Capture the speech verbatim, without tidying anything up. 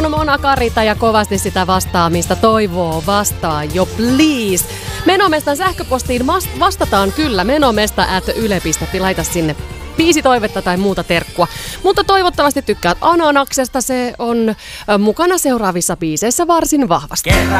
on Mona Karita ja kovasti sitä vastaamista toivoo. Vastaa jo, please. Menomestan sähköpostiin vastataan kyllä. Menomesta at yle piste fi. Laita sinne biisi toivetta tai muuta terkkua. Mutta toivottavasti tykkäät Ananaksesta. Se on mukana seuraavissa biiseissä varsin vahvasti.